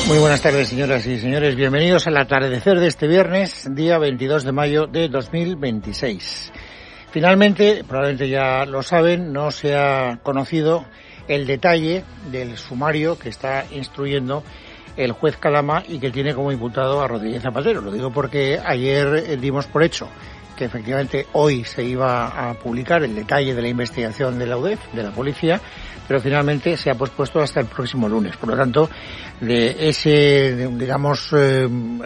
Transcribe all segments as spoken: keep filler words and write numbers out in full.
Muy buenas tardes, señoras y señores. Bienvenidos al atardecer de este viernes, día veintidós de mayo de dos mil veintiséis. Finalmente, probablemente ya lo saben, no se ha conocido el detalle del sumario que está instruyendo el juez Calama y que tiene como imputado a Rodríguez Zapatero. Lo digo porque ayer dimos por hecho que efectivamente hoy se iba a publicar el detalle de la investigación de la U D E F, de la policía, pero finalmente se ha pospuesto hasta el próximo lunes. Por lo tanto, de ese, digamos, eh,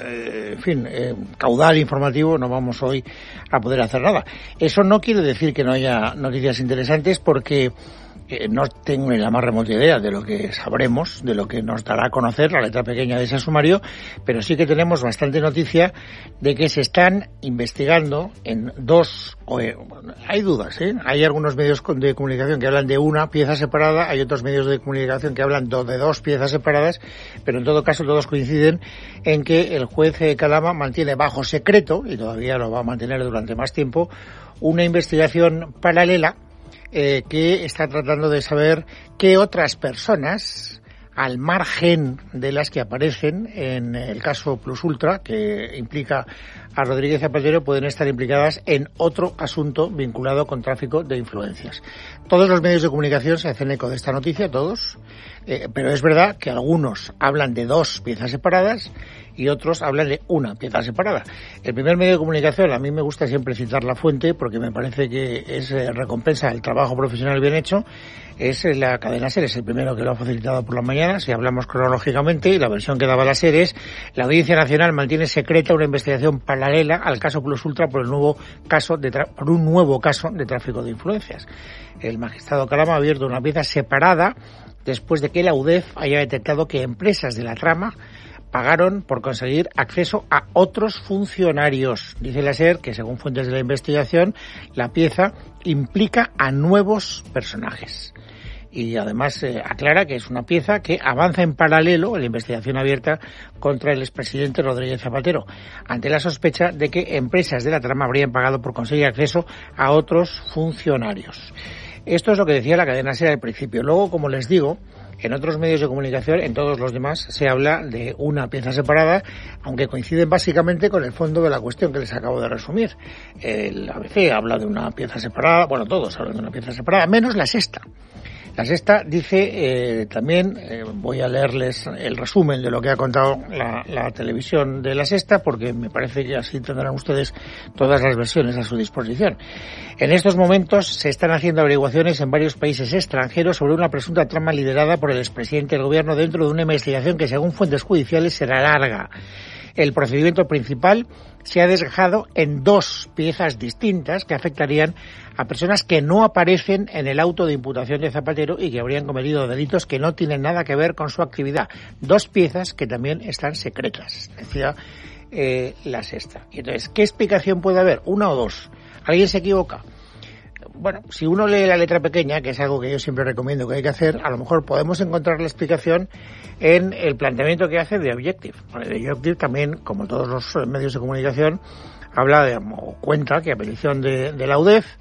en fin, eh, caudal informativo no vamos hoy a poder hacer nada. Eso no quiere decir que no haya noticias interesantes, porque Eh, no tengo ni la más remota idea de lo que sabremos, de lo que nos dará a conocer la letra pequeña de ese sumario, pero sí que tenemos bastante noticia de que se están investigando en dos, eh, hay dudas, ¿eh? Hay algunos medios de comunicación que hablan de una pieza separada, hay otros medios de comunicación que hablan de dos piezas separadas, pero en todo caso todos coinciden en que el juez Calama mantiene bajo secreto, y todavía lo va a mantener durante más tiempo, una investigación paralela Eh, que está tratando de saber qué otras personas, al margen de las que aparecen en el caso Plus Ultra, que implica a Rodríguez Zapatero, pueden estar implicadas en otro asunto vinculado con tráfico de influencias. Todos los medios de comunicación se hacen eco de esta noticia, todos, eh, pero es verdad que algunos hablan de dos piezas separadas y otros hablan de una pieza separada. El primer medio de comunicación, a mí me gusta siempre citar la fuente porque me parece que es eh, recompensa el trabajo profesional bien hecho, es la cadena SER, es el primero que lo ha facilitado por la mañana. Si hablamos cronológicamente, la versión que daba la SER es: la Audiencia Nacional mantiene secreta una investigación paralela al caso Plus Ultra por el nuevo caso de tra- por un nuevo caso de tráfico de influencias. El magistrado Calama ha abierto una pieza separada después de que la U D E F haya detectado que empresas de la trama pagaron por conseguir acceso a otros funcionarios. Dice la SER que, según fuentes de la investigación, la pieza implica a nuevos personajes. Y además eh, aclara que es una pieza que avanza en paralelo en la investigación abierta contra el expresidente Rodríguez Zapatero, ante la sospecha de que empresas de la trama habrían pagado por conseguir acceso a otros funcionarios. Esto es lo que decía la cadena SER al principio. Luego, como les digo, en otros medios de comunicación, en todos los demás, se habla de una pieza separada, aunque coinciden básicamente con el fondo de la cuestión que les acabo de resumir. El A B C habla de una pieza separada, bueno, todos hablan de una pieza separada, menos La Sexta. La Sexta dice eh, también, eh, voy a leerles el resumen de lo que ha contado la, la televisión de La Sexta, porque me parece que así tendrán ustedes todas las versiones a su disposición. En estos momentos se están haciendo averiguaciones en varios países extranjeros sobre una presunta trama liderada por el expresidente del gobierno dentro de una investigación que, según fuentes judiciales, será larga. El procedimiento principal se ha desgajado en dos piezas distintas que afectarían a personas que no aparecen en el auto de imputación de Zapatero y que habrían cometido delitos que no tienen nada que ver con su actividad. Dos piezas que también están secretas, decía eh, La Sexta. Y entonces, ¿qué explicación puede haber? ¿Una o dos? ¿Alguien se equivoca? Bueno, si uno lee la letra pequeña, que es algo que yo siempre recomiendo que hay que hacer, a lo mejor podemos encontrar la explicación en el planteamiento que hace de Objective. Bueno, de Objective también, como todos los medios de comunicación, habla de, o cuenta que a petición de, de la U D E F,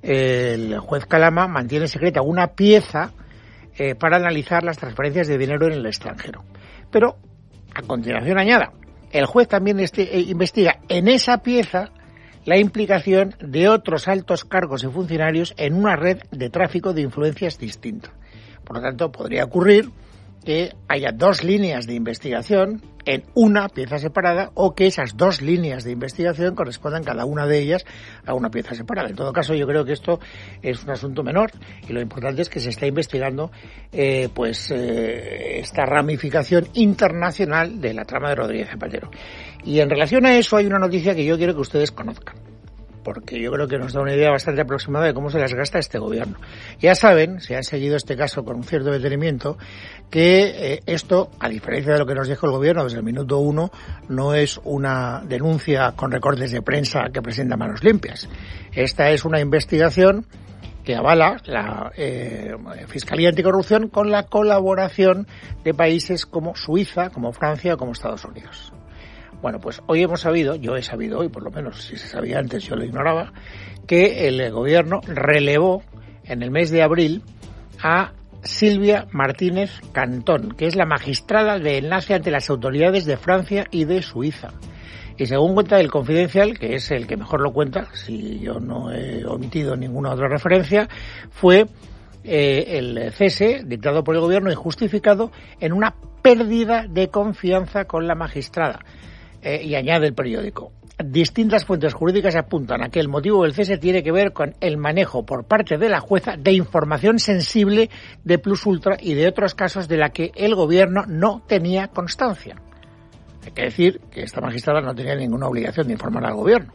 el juez Calama mantiene secreta una pieza eh, para analizar las transferencias de dinero en el extranjero. Pero, a continuación añada, el juez también este, eh, investiga en esa pieza la implicación de otros altos cargos y funcionarios en una red de tráfico de influencias distinta. Por lo tanto, podría ocurrir que haya dos líneas de investigación en una pieza separada, o que esas dos líneas de investigación correspondan cada una de ellas a una pieza separada. En todo caso, yo creo que esto es un asunto menor, y lo importante es que se está investigando eh, pues eh, esta ramificación internacional de la trama de Rodríguez Zapatero. Y en relación a eso hay una noticia que yo quiero que ustedes conozcan, porque yo creo que nos da una idea bastante aproximada de cómo se las gasta este gobierno. Ya saben, si han seguido este caso con un cierto detenimiento, que eh, esto, a diferencia de lo que nos dijo el gobierno desde el minuto uno, no es una denuncia con recortes de prensa que presenta manos limpias. Esta es una investigación que avala la eh, Fiscalía Anticorrupción con la colaboración de países como Suiza, como Francia o como Estados Unidos. Bueno, pues hoy hemos sabido, yo he sabido hoy, por lo menos si se sabía antes yo lo ignoraba, que el gobierno relevó en el mes de abril a Silvia Martínez Cantón, que es la magistrada de enlace ante las autoridades de Francia y de Suiza. Y según cuenta el Confidencial, que es el que mejor lo cuenta, si yo no he omitido ninguna otra referencia, fue eh, el cese dictado por el gobierno y justificado en una pérdida de confianza con la magistrada. Eh, y añade el periódico: distintas fuentes jurídicas apuntan a que el motivo del cese tiene que ver con el manejo por parte de la jueza de información sensible de Plus Ultra y de otros casos de la que el gobierno no tenía constancia. Hay que decir que esta magistrada no tenía ninguna obligación de informar al gobierno.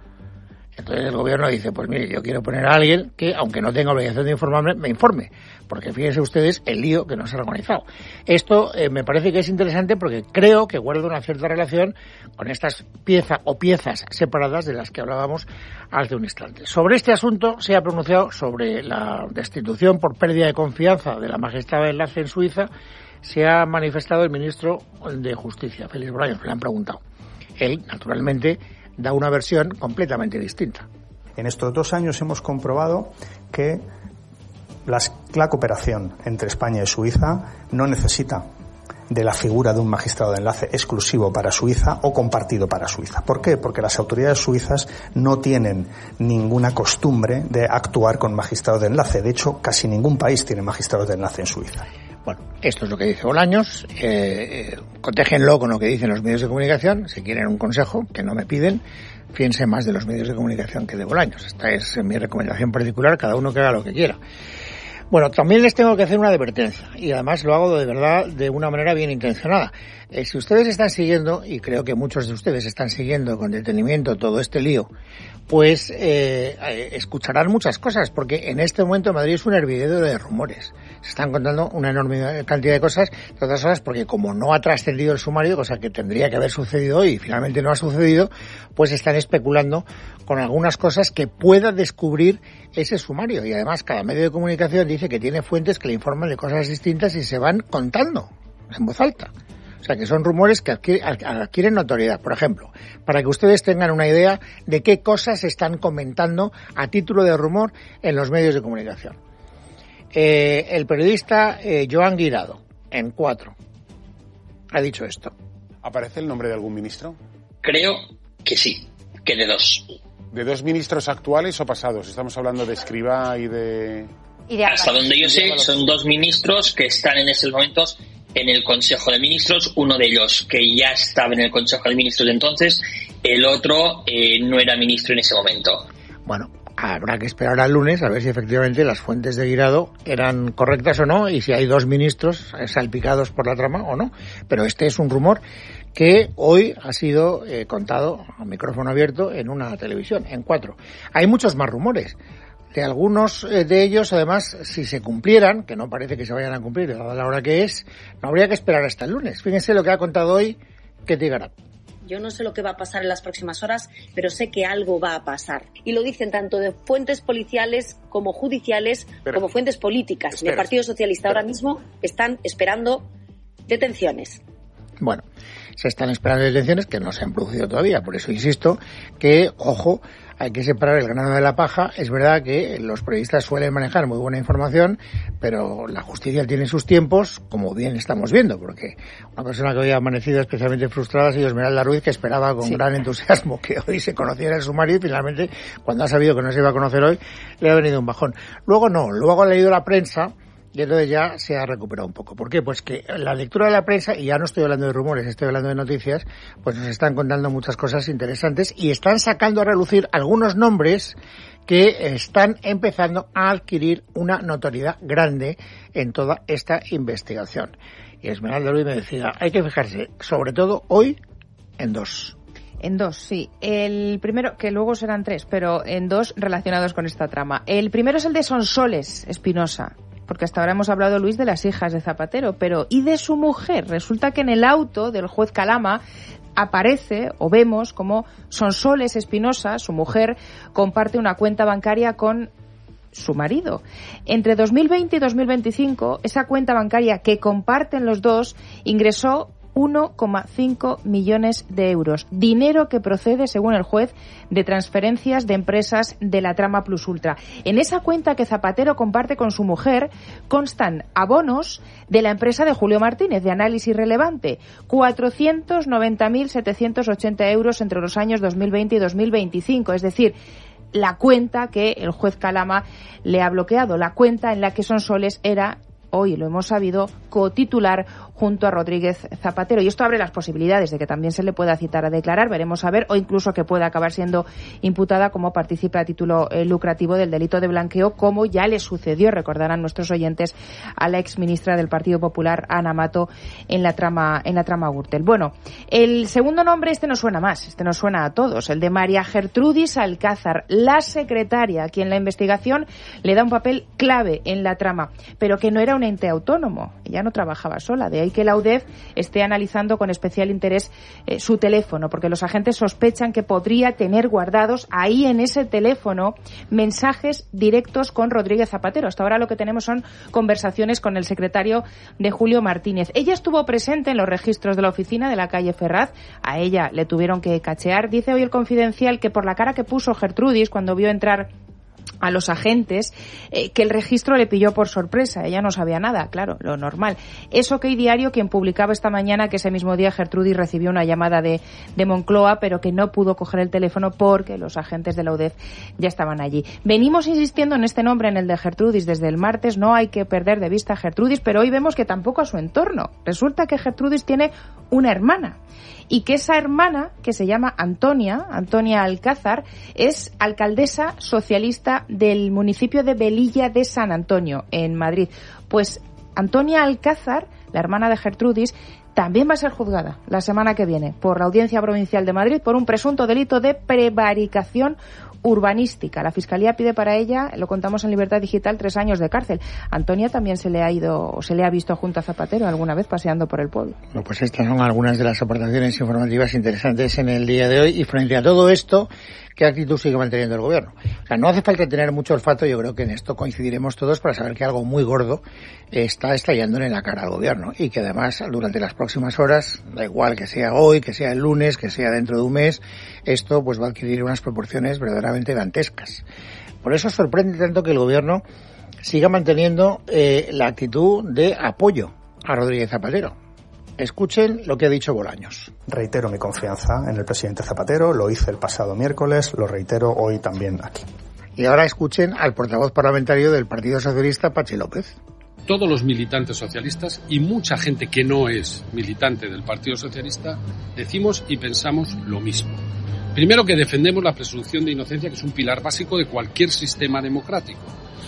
Entonces el gobierno dice, pues mire, yo quiero poner a alguien que, aunque no tenga obligación de informarme, me informe. Porque fíjense ustedes el lío que nos ha organizado. Esto eh, me parece que es interesante porque creo que guarda una cierta relación con estas piezas o piezas separadas de las que hablábamos hace un instante. Sobre este asunto se ha pronunciado sobre la destitución por pérdida de confianza de la magistrada de enlace en Suiza. Se ha manifestado el ministro de Justicia, Félix Bolaños, le han preguntado. Él, naturalmente, da una versión completamente distinta. En estos dos años hemos comprobado que las, la cooperación entre España y Suiza no necesita de la figura de un magistrado de enlace exclusivo para Suiza o compartido para Suiza. ¿Por qué? Porque las autoridades suizas no tienen ninguna costumbre de actuar con magistrados de enlace. De hecho, casi ningún país tiene magistrados de enlace en Suiza. Bueno, esto es lo que dice Bolaños. Eh, eh, contéjenlo con lo que dicen los medios de comunicación. Si quieren un consejo, que no me piden, fíjense más de los medios de comunicación que de Bolaños. Esta es mi recomendación particular, cada uno que haga lo que quiera. Bueno, también les tengo que hacer una advertencia, y además lo hago de verdad de una manera bien intencionada. Eh, si ustedes están siguiendo, y creo que muchos de ustedes están siguiendo con detenimiento todo este lío, pues eh, eh, escucharán muchas cosas, porque en este momento Madrid es un hervidero de rumores. Se están contando una enorme cantidad de cosas, de otras cosas, porque como no ha trascendido el sumario, cosa que tendría que haber sucedido hoy y finalmente no ha sucedido, pues están especulando con algunas cosas que pueda descubrir ese sumario. Y además cada medio de comunicación dice que tiene fuentes que le informan de cosas distintas y se van contando en voz alta. O sea, que son rumores que adquieren notoriedad. Por ejemplo, para que ustedes tengan una idea de qué cosas se están comentando a título de rumor en los medios de comunicación. Eh, el periodista eh, Joan Guirado, en Cuatro, ha dicho esto. ¿Aparece el nombre de algún ministro? Creo que sí, que de dos. ¿De dos ministros actuales o pasados? Estamos hablando de Escrivá y de... Y de Hasta donde yo sé, son dos ministros que están en estos momentos en el Consejo de Ministros, uno de ellos que ya estaba en el Consejo de Ministros de entonces, el otro eh, no era ministro en ese momento. Bueno, habrá que esperar al lunes a ver si efectivamente las fuentes de Guirado eran correctas o no y si hay dos ministros salpicados por la trama o no. Pero este es un rumor que hoy ha sido eh, contado a micrófono abierto en una televisión, en Cuatro. Hay muchos más rumores. De algunos eh, de ellos, además, si se cumplieran, que no parece que se vayan a cumplir, dada la hora que es, no habría que esperar hasta el lunes. Fíjense lo que ha contado hoy Ketty Garat. Yo no sé lo que va a pasar en las próximas horas, pero sé que algo va a pasar. Y lo dicen tanto de fuentes policiales como judiciales, pero, como fuentes políticas. Espera, en el Partido Socialista espera. Ahora mismo están esperando detenciones. Bueno, se están esperando detenciones que no se han producido todavía. Por eso insisto que, ojo, hay que separar el grano de la paja. Es verdad que los periodistas suelen manejar muy buena información, pero la justicia tiene sus tiempos, como bien estamos viendo, porque una persona que hoy ha amanecido especialmente frustrada ha sido Esmeralda Ruiz, que esperaba con sí. gran entusiasmo que hoy se conociera el sumario y finalmente, cuando ha sabido que no se iba a conocer hoy, le ha venido un bajón. Luego no, luego ha leído la prensa y entonces ya se ha recuperado un poco. ¿Por qué? Pues que la lectura de la prensa, y ya no estoy hablando de rumores, estoy hablando de noticias, pues nos están contando muchas cosas interesantes y están sacando a relucir algunos nombres que están empezando a adquirir una notoriedad grande en toda esta investigación. Y Esmeralda Ruiz me decía, hay que fijarse, sobre todo hoy, en dos. En dos, sí. El primero, que luego serán tres, pero en dos relacionados con esta trama. El primero es el de Sonsoles Espinosa. Porque hasta ahora hemos hablado, Luis, de las hijas de Zapatero, pero ¿y de su mujer? Resulta que en el auto del juez Calama aparece, o vemos, como Sonsoles Espinosa, su mujer, comparte una cuenta bancaria con su marido. Entre dos mil veinte y dos mil veinticinco, esa cuenta bancaria que comparten los dos ingresó uno coma cinco millones de euros. Dinero que procede, según el juez, de transferencias de empresas de la trama Plus Ultra. En esa cuenta que Zapatero comparte con su mujer constan abonos de la empresa de Julio Martínez, de Análisis Relevante, cuatrocientos noventa mil setecientos ochenta euros entre los años dos mil veinte y dos mil veinticinco, es decir, la cuenta que el juez Calama le ha bloqueado, la cuenta en la que Sonsoles era, hoy lo hemos sabido, cotitular junto a Rodríguez Zapatero. Y esto abre las posibilidades de que también se le pueda citar a declarar, veremos a ver, o incluso que pueda acabar siendo imputada como partícipe a título eh, lucrativo del delito de blanqueo, como ya le sucedió, recordarán nuestros oyentes, a la exministra del Partido Popular, Ana Mato, en la trama en la trama Gürtel. Bueno, el segundo nombre, este nos suena más, este nos suena a todos, el de María Gertrudis Alcázar, la secretaria, a quien la investigación le da un papel clave en la trama, pero que no era un ente autónomo, ella no trabajaba sola, de ahí que la U D E F esté analizando con especial interés eh, su teléfono, porque los agentes sospechan que podría tener guardados ahí en ese teléfono mensajes directos con Rodríguez Zapatero. Hasta ahora lo que tenemos son conversaciones con el secretario de Julio Martínez. Ella estuvo presente en los registros de la oficina de la calle Ferraz, a ella le tuvieron que cachear. Dice hoy el Confidencial que por la cara que puso Gertrudis cuando vio entrar a los agentes, eh, que el registro le pilló por sorpresa. Ella no sabía nada, claro, lo normal. Es OK Diario quien publicaba esta mañana que ese mismo día Gertrudis recibió una llamada de, de Moncloa, pero que no pudo coger el teléfono porque los agentes de la U D E F ya estaban allí. Venimos insistiendo en este nombre, en el de Gertrudis, desde el martes. No hay que perder de vista a Gertrudis, pero hoy vemos que tampoco a su entorno. Resulta que Gertrudis tiene una hermana, y que esa hermana, que se llama Antonia, Antonia Alcázar, es alcaldesa socialista del municipio de Velilla de San Antonio, en Madrid. Pues Antonia Alcázar, la hermana de Gertrudis, también va a ser juzgada la semana que viene por la Audiencia Provincial de Madrid por un presunto delito de prevaricación urbanística. La Fiscalía pide para ella, lo contamos en Libertad Digital, tres años de cárcel. Antonia también se le ha ido, o se le ha visto junto a Zapatero alguna vez paseando por el pueblo. Bueno, pues estas son algunas de las aportaciones informativas interesantes en el día de hoy. Y frente a todo esto, ¿qué actitud sigue manteniendo el gobierno? O sea, no hace falta tener mucho olfato, yo creo que en esto coincidiremos todos para saber que algo muy gordo está estallando en la cara al gobierno y que además durante las próximas horas, da igual que sea hoy, que sea el lunes, que sea dentro de un mes, esto pues va a adquirir unas proporciones verdaderamente dantescas. Por eso sorprende tanto que el gobierno siga manteniendo eh, la actitud de apoyo a Rodríguez Zapatero. Escuchen lo que ha dicho Bolaños. Reitero mi confianza en el presidente Zapatero, lo hice el pasado miércoles, lo reitero hoy también aquí. Y ahora escuchen al portavoz parlamentario del Partido Socialista, Patxi López. Todos los militantes socialistas y mucha gente que no es militante del Partido Socialista decimos y pensamos lo mismo. Primero, que defendemos la presunción de inocencia, que es un pilar básico de cualquier sistema democrático.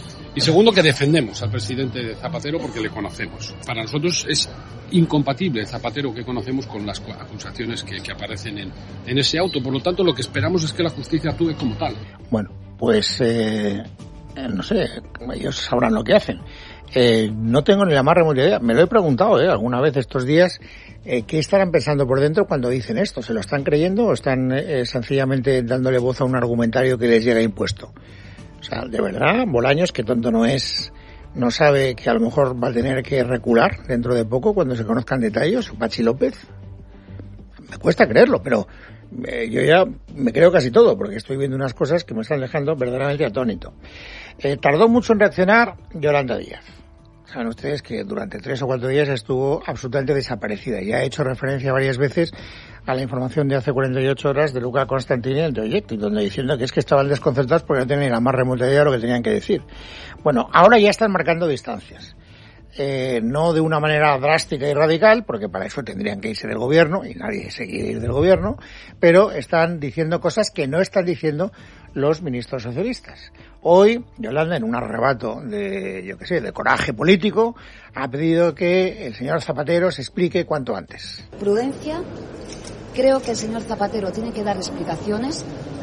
Y segundo, que defendemos al presidente Zapatero porque le conocemos. Para nosotros es incompatible el Zapatero que conocemos con las acusaciones que, que aparecen en, en ese auto. Por lo tanto, lo que esperamos es que la justicia actúe como tal. Bueno, pues eh, no sé, ellos sabrán lo que hacen. Eh, no tengo ni la más remota idea. Me lo he preguntado eh, alguna vez estos días. Eh, ¿Qué estarán pensando por dentro cuando dicen esto? ¿Se lo están creyendo o están eh, sencillamente dándole voz a un argumentario que les llega impuesto? O sea, de verdad, Bolaños, que tonto no es, no sabe que a lo mejor va a tener que recular dentro de poco cuando se conozcan detalles. Patxi López, me cuesta creerlo, pero eh, yo ya me creo casi todo, porque estoy viendo unas cosas que me están dejando verdaderamente atónito. Eh, tardó mucho en reaccionar Yolanda Díaz. Saben ustedes que durante tres o cuatro días estuvo absolutamente desaparecida. Ya he hecho referencia varias veces a la información de hace cuarenta y ocho horas de Luca Constantini en The Objective, donde diciendo que es que estaban desconcertados porque no tenían la más remota idea de lo que tenían que decir. Bueno, ahora ya están marcando distancias. Eh, no de una manera drástica y radical, porque para eso tendrían que irse del gobierno, y nadie se quiere ir del gobierno, pero están diciendo cosas que no están diciendo los ministros socialistas. Hoy, Yolanda, en un arrebato de, yo qué sé, de coraje político, ha pedido que el señor Zapatero se explique cuanto antes. Prudencia. Creo que el señor Zapatero tiene que dar explicaciones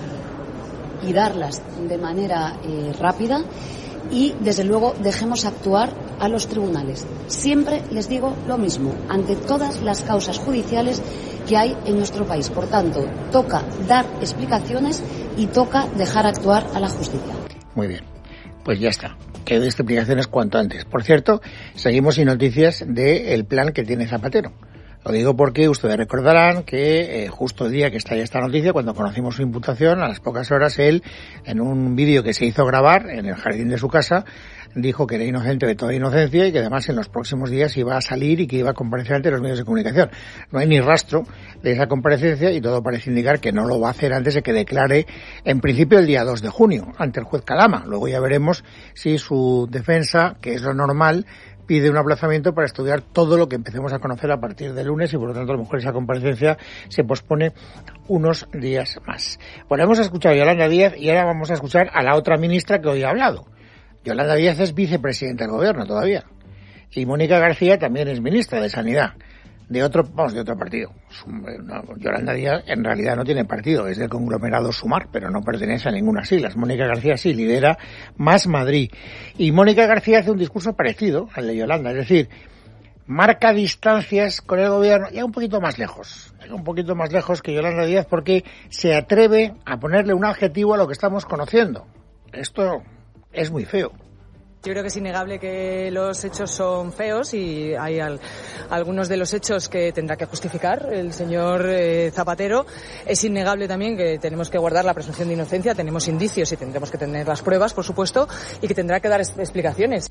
y darlas de manera eh, rápida. Y, desde luego, dejemos actuar a los tribunales. Siempre les digo lo mismo, ante todas las causas judiciales que hay en nuestro país. Por tanto, toca dar explicaciones y toca dejar actuar a la justicia. Muy bien, pues ya está. Que dé explicaciones cuanto antes. Por cierto, seguimos sin noticias del plan que tiene Zapatero. Lo digo porque ustedes recordarán que eh, justo el día que está esta noticia, cuando conocimos su imputación, a las pocas horas él, en un vídeo que se hizo grabar en el jardín de su casa, dijo que era inocente de toda inocencia y que además en los próximos días iba a salir y que iba a comparecer ante los medios de comunicación. No hay ni rastro de esa comparecencia y todo parece indicar que no lo va a hacer antes de que declare, en principio, el día dos de junio, ante el juez Calama. Luego ya veremos si su defensa, que es lo normal, pide un aplazamiento para estudiar todo lo que empecemos a conocer a partir del lunes y por lo tanto a lo mejor esa comparecencia se pospone unos días más. Bueno, hemos escuchado a Yolanda Díaz y ahora vamos a escuchar a la otra ministra que hoy ha hablado. Yolanda Díaz es vicepresidenta del gobierno todavía y Mónica García también es ministra de Sanidad. De otro, vamos, de otro partido. No, Yolanda Díaz en realidad no tiene partido, es del conglomerado Sumar, pero no pertenece a ninguna siglas. Mónica García sí, lidera Más Madrid. Y Mónica García hace un discurso parecido al de Yolanda, es decir, marca distancias con el gobierno, ya un poquito más lejos, un poquito más lejos que Yolanda Díaz, porque se atreve a ponerle un adjetivo a lo que estamos conociendo. Esto es muy feo. Yo creo que es innegable que los hechos son feos y hay al, algunos de los hechos que tendrá que justificar el señor eh, Zapatero. Es innegable también que tenemos que guardar la presunción de inocencia, tenemos indicios y tendremos que tener las pruebas, por supuesto, y que tendrá que dar es- explicaciones.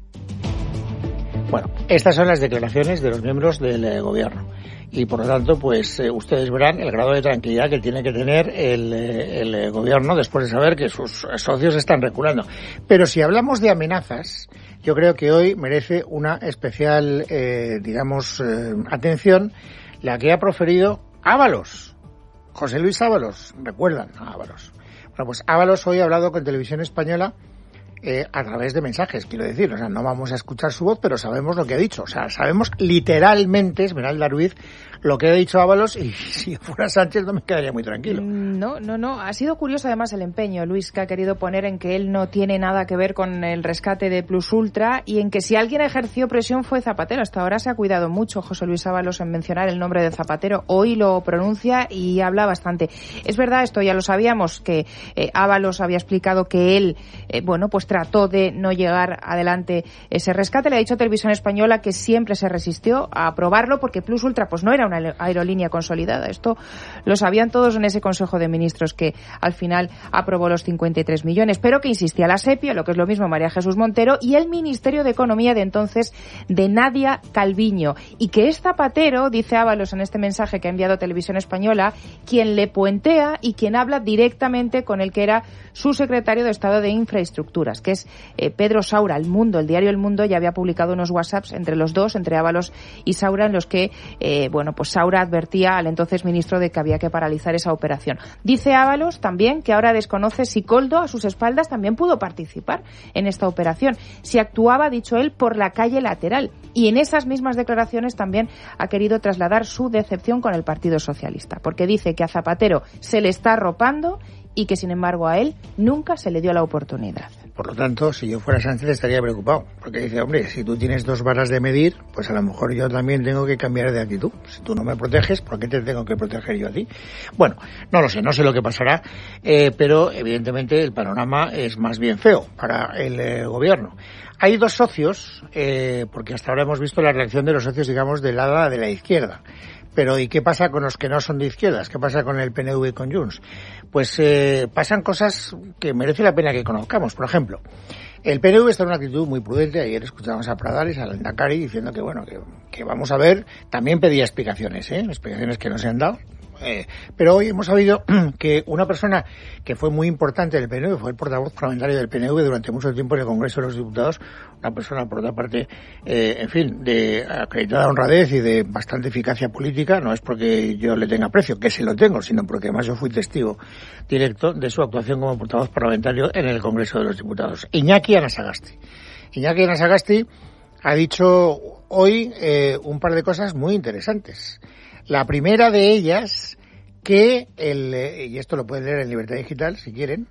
Bueno, estas son las declaraciones de los miembros del eh, gobierno. Y por lo tanto, pues eh, ustedes verán el grado de tranquilidad que tiene que tener el, eh, el eh, gobierno después de saber que sus socios están reculando. Pero si hablamos de amenazas, yo creo que hoy merece una especial, eh, digamos, eh, atención la que ha proferido Ábalos, José Luis Ábalos. ¿Recuerdan a Ábalos? Bueno, pues Ábalos hoy ha hablado con Televisión Española Eh, a través de mensajes, quiero decir, o sea, no vamos a escuchar su voz, pero sabemos lo que ha dicho, o sea, sabemos literalmente, Esmeralda Ruiz, lo que ha dicho Ábalos, y si yo fuera Sánchez no me quedaría muy tranquilo. No, no, no, ha sido curioso además el empeño, Luis, que ha querido poner en que él no tiene nada que ver con el rescate de Plus Ultra y en que si alguien ejerció presión fue Zapatero. Hasta ahora se ha cuidado mucho José Luis Ábalos en mencionar el nombre de Zapatero, hoy lo pronuncia y habla bastante. Es verdad, esto ya lo sabíamos, que eh, Ábalos había explicado que él, eh, bueno, pues trató de no llegar adelante ese rescate. Le ha dicho a Televisión Española que siempre se resistió a aprobarlo porque Plus Ultra pues no era una aerolínea consolidada. Esto lo sabían todos en ese Consejo de Ministros que al final aprobó los cincuenta y tres millones, pero que insistía la SEPI, lo que es lo mismo María Jesús Montero, y el Ministerio de Economía de entonces de Nadia Calviño. Y que es Zapatero, dice Ábalos en este mensaje que ha enviado Televisión Española, quien le puentea y quien habla directamente con el que era su secretario de Estado de Infraestructuras, que es eh, Pedro Saura. El Mundo, el diario El Mundo, ya había publicado unos WhatsApps entre los dos, entre Ábalos y Saura, en los que, eh, bueno, pues Saura advertía al entonces ministro de que había que paralizar esa operación. Dice Ábalos también que ahora desconoce si Koldo, a sus espaldas, también pudo participar en esta operación, si actuaba, dicho él, por la calle lateral. Y en esas mismas declaraciones también ha querido trasladar su decepción con el Partido Socialista, porque dice que a Zapatero se le está arropando y que, sin embargo, a él nunca se le dio la oportunidad. Por lo tanto, si yo fuera Sánchez estaría preocupado, porque dice, hombre, si tú tienes dos varas de medir, pues a lo mejor yo también tengo que cambiar de actitud. Si tú no me proteges, ¿por qué te tengo que proteger yo a ti? Bueno, no lo sé, no sé lo que pasará, eh, pero evidentemente el panorama es más bien feo para el eh, gobierno. Hay dos socios, eh, porque hasta ahora hemos visto la reacción de los socios, digamos, del ala de la izquierda. Pero ¿y qué pasa con los que no son de izquierdas? ¿Qué pasa con el P N V y con Junts? Pues eh, pasan cosas que merece la pena que conozcamos. Por ejemplo, el P N V está en una actitud muy prudente. Ayer escuchamos a Pradales, a Lehendakari, diciendo que, bueno, que, que vamos a ver. También pedía explicaciones, ¿eh? Explicaciones que no se han dado. Eh, pero hoy hemos sabido que una persona que fue muy importante del P N V, fue el portavoz parlamentario del P N V durante mucho tiempo en el Congreso de los Diputados, una persona, por otra parte, eh, en fin, de acreditada honradez y de bastante eficacia política. No es porque yo le tenga aprecio, que se lo tengo, sino porque además yo fui testigo directo de su actuación como portavoz parlamentario en el Congreso de los Diputados. Iñaki Anasagasti. Iñaki Anasagasti ha dicho hoy eh, un par de cosas muy interesantes. La primera de ellas, que el, y esto lo pueden leer en Libertad Digital si quieren,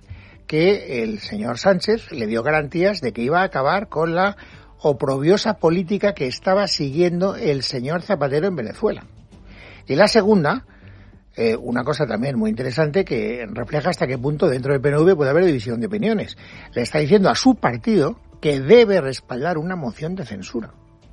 que el señor Sánchez le dio garantías de que iba a acabar con la oprobiosa política que estaba siguiendo el señor Zapatero en Venezuela. Y la segunda, eh, una cosa también muy interesante que refleja hasta qué punto dentro del P N V puede haber división de opiniones. Le está diciendo a su partido que debe respaldar una moción de censura.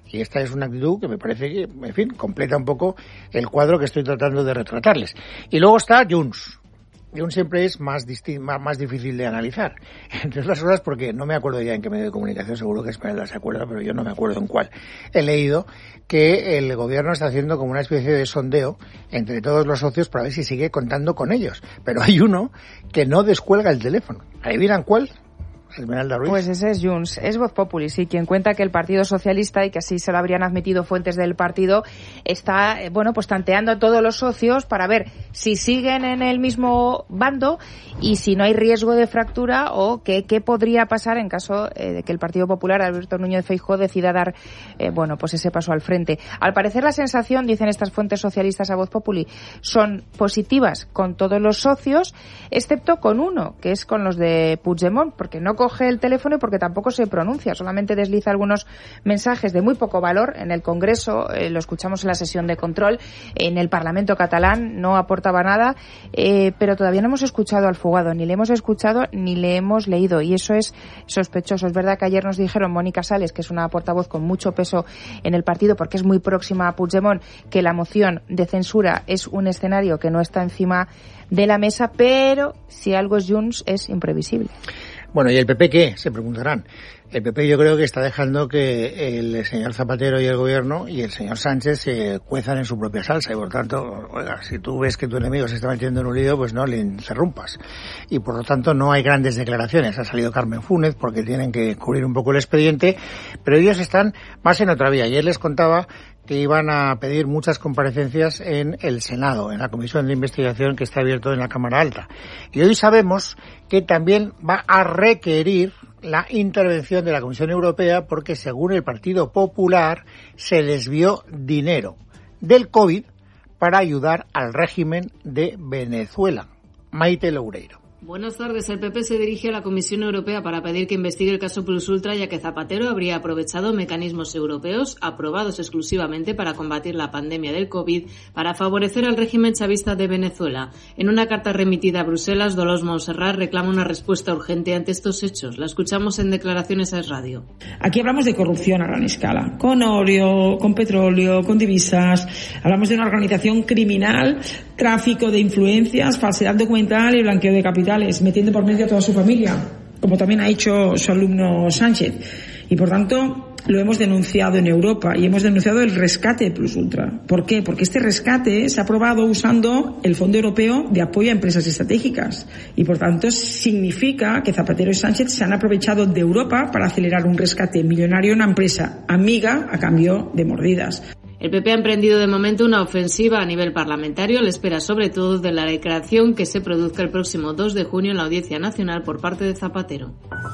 Y esta es una actitud que me parece que, en fin, completa un poco el cuadro que estoy tratando de retratarles. Y luego está Junts. Junts siempre es más, disti- más, más difícil de analizar. Entre otras cosas porque no me acuerdo ya en qué medio de comunicación, seguro que Esmeralda se acuerda, pero yo no me acuerdo en cuál. He leído que el gobierno está haciendo como una especie de sondeo entre todos los socios para ver si sigue contando con ellos. Pero hay uno que no descuelga el teléfono. ¿Adivinan cuál? Esmeralda Ruiz. Pues ese es Junts, es Voz Populi, sí, quien cuenta que el Partido Socialista, y que así se lo habrían admitido fuentes del partido, está, bueno, pues tanteando a todos los socios para ver si siguen en el mismo bando y si no hay riesgo de fractura o qué, qué podría pasar en caso eh, de que el Partido Popular, Alberto Núñez Feijóo, decida dar, eh, bueno, pues ese paso al frente. Al parecer la sensación, dicen estas fuentes socialistas a Voz Populi, son positivas con todos los socios, excepto con uno, que es con los de Puigdemont, porque no coge el teléfono y porque tampoco se pronuncia, solamente desliza algunos mensajes de muy poco valor en el Congreso, eh, lo escuchamos en la sesión de control, en el Parlamento catalán no aportaba nada, eh, pero todavía no hemos escuchado al fugado, ni le hemos escuchado ni le hemos leído, y eso es sospechoso. Es verdad que ayer nos dijeron Mónica Sales, que es una portavoz con mucho peso en el partido porque es muy próxima a Puigdemont, que la moción de censura es un escenario que no está encima de la mesa, pero si algo es Junts es imprevisible. Bueno, ¿y el P P qué? Se preguntarán. El P P yo creo que está dejando que el señor Zapatero y el gobierno y el señor Sánchez se cuezan en su propia salsa y por tanto, oiga, si tú ves que tu enemigo se está metiendo en un lío, pues no le interrumpas. Y por lo tanto no hay grandes declaraciones. Ha salido Carmen Fúnez porque tienen que cubrir un poco el expediente, pero ellos están más en otra vía. Ayer les contaba que iban a pedir muchas comparecencias en el Senado, en la comisión de investigación que está abierto en la Cámara Alta. Y hoy sabemos que también va a requerir la intervención de la Comisión Europea porque, según el Partido Popular, se desvió dinero del COVID para ayudar al régimen de Venezuela. Maite Loureiro. Buenas tardes. El P P se dirige a la Comisión Europea para pedir que investigue el caso Plus Ultra, ya que Zapatero habría aprovechado mecanismos europeos aprobados exclusivamente para combatir la pandemia del COVID para favorecer al régimen chavista de Venezuela. En una carta remitida a Bruselas, Dolors Montserrat reclama una respuesta urgente ante estos hechos. La escuchamos en declaraciones a Es Radio. Aquí hablamos de corrupción a gran escala, con oro, con petróleo, con divisas. Hablamos de una organización criminal, tráfico de influencias, falsedad documental y blanqueo de capitales, metiendo por medio a toda su familia, como también ha hecho su alumno Sánchez. Y por tanto, lo hemos denunciado en Europa y hemos denunciado el rescate Plus Ultra. ¿Por qué? Porque este rescate se ha aprobado usando el Fondo Europeo de Apoyo a Empresas Estratégicas. Y por tanto, significa que Zapatero y Sánchez se han aprovechado de Europa para acelerar un rescate millonario a una empresa amiga a cambio de mordidas. El P P ha emprendido de momento una ofensiva a nivel parlamentario, a la espera sobre todo de la declaración que se produzca el próximo dos de junio en la Audiencia Nacional por parte de Zapatero.